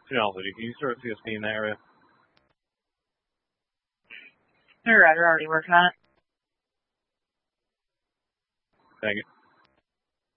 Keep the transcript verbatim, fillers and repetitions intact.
To be honest with you, can you start C S P in that area? Alright, we're already working on it. Thank you.